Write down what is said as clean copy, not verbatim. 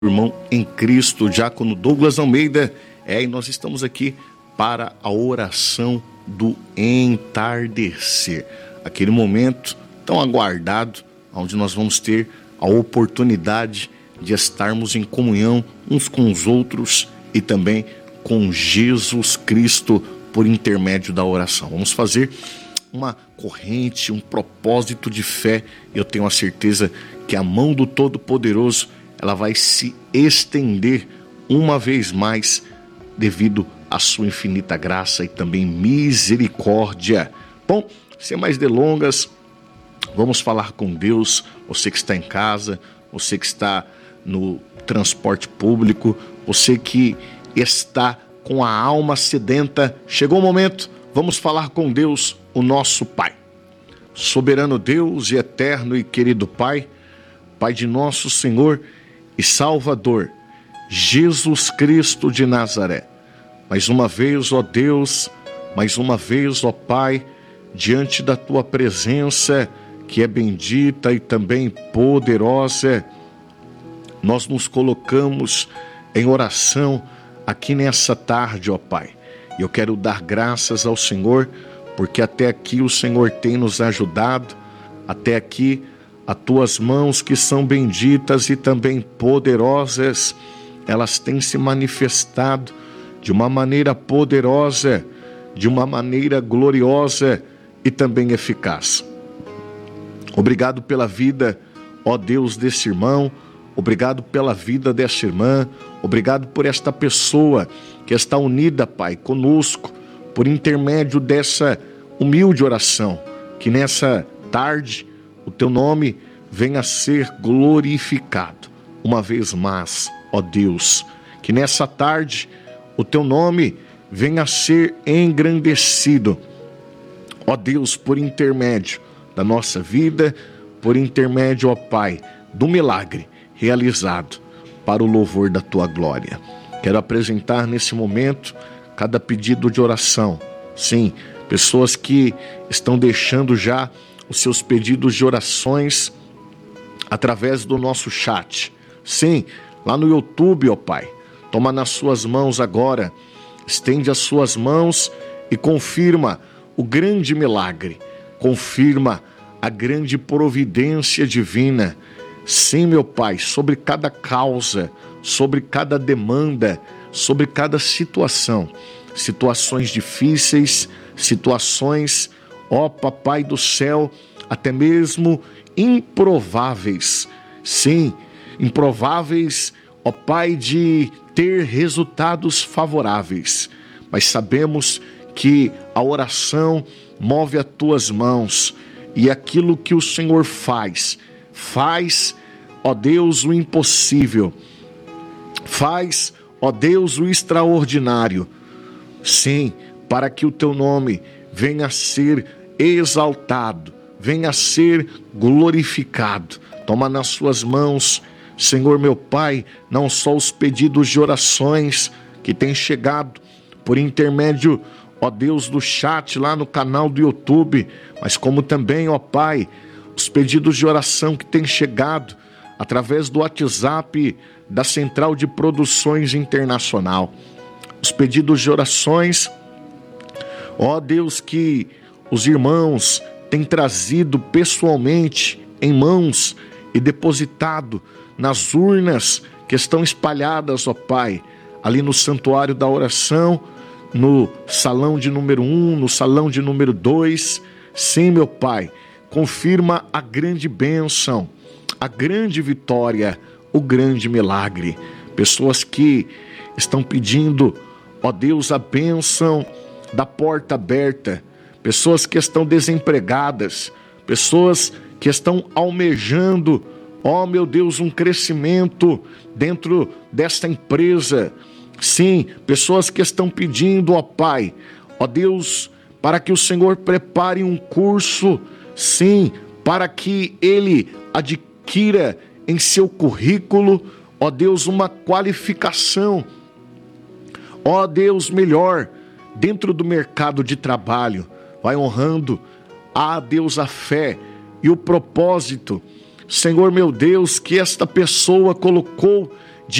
Irmão em Cristo, Diácono Douglas Almeida, e nós estamos aqui para a oração do entardecer, aquele momento tão aguardado, onde nós vamos ter a oportunidade de estarmos em comunhão uns com os outros e também com Jesus Cristo por intermédio da oração. Vamos fazer uma corrente, um propósito de fé. Eu tenho a certeza que a mão do Todo-Poderoso ela vai se estender uma vez mais devido à sua infinita graça e também misericórdia. Bom, sem mais delongas, vamos falar com Deus. Você que está em casa, você que está no transporte público, você que está com a alma sedenta, chegou o momento, vamos falar com Deus, o nosso Pai. Soberano Deus e eterno e querido Pai, Pai de nosso Senhor e Salvador, Jesus Cristo de Nazaré. Mais uma vez, ó Deus, mais uma vez, ó Pai, diante da Tua presença, que é bendita e também poderosa, nós nos colocamos em oração aqui nessa tarde, ó Pai. E eu quero dar graças ao Senhor, porque até aqui o Senhor tem nos ajudado, até aqui as Tuas mãos que são benditas e também poderosas, elas têm se manifestado de uma maneira poderosa, de uma maneira gloriosa e também eficaz. Obrigado pela vida, ó Deus, desse irmão, obrigado pela vida dessa irmã, obrigado por esta pessoa que está unida, Pai, conosco, por intermédio dessa humilde oração, que nessa tarde o Teu nome venha a ser glorificado uma vez mais, ó Deus, que nessa tarde o Teu nome venha a ser engrandecido, ó Deus, por intermédio da nossa vida, por intermédio, ó Pai, do milagre realizado para o louvor da Tua glória. Quero apresentar nesse momento cada pedido de oração. Sim, pessoas que estão deixando já os seus pedidos de orações através do nosso chat. Sim, lá no YouTube, ó Pai, toma nas suas mãos agora, estende as suas mãos e confirma o grande milagre, confirma a grande providência divina. Sim, meu Pai, sobre cada causa, sobre cada demanda, sobre cada situação, situações difíceis, situações, ó Papai do céu, até mesmo improváveis. Sim, improváveis, ó Pai, de ter resultados favoráveis. Mas sabemos que a oração move as Tuas mãos e aquilo que o Senhor faz, ó Deus, o impossível. Faz, ó Deus, o extraordinário. Sim, para que o Teu nome venha a ser exaltado, venha a ser glorificado. Toma nas suas mãos, Senhor meu Pai, não só os pedidos de orações que têm chegado por intermédio, ó Deus, do chat lá no canal do YouTube, mas como também, ó Pai, os pedidos de oração que têm chegado através do WhatsApp da Central de Produções Internacional. Os pedidos de orações, ó Deus, que os irmãos têm trazido pessoalmente em mãos e depositado nas urnas que estão espalhadas, ó Pai, ali no santuário da oração, no salão de número 1, no salão de número 2. Sim, meu Pai, confirma a grande bênção, a grande vitória, o grande milagre. Pessoas que estão pedindo, ó Deus, a bênção da porta aberta, pessoas que estão desempregadas, pessoas que estão almejando, ó meu Deus, um crescimento dentro desta empresa. Sim, pessoas que estão pedindo, ó Pai, ó Deus, para que o Senhor prepare um curso, sim, para que ele adquira em seu currículo, ó Deus, uma qualificação, ó Deus, melhor, dentro do mercado de trabalho. Vai honrando a Deus a fé e o propósito, Senhor meu Deus, que esta pessoa colocou